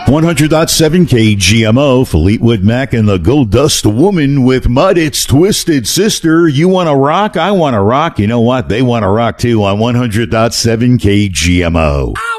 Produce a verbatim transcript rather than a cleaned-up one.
one hundred point seven K G M O, Fleetwood Mac and the Gold Dust Woman with Mud. It's Twisted Sister. You want to rock? I want to rock. You know what? They want to rock too on one hundred point seven K G M O. I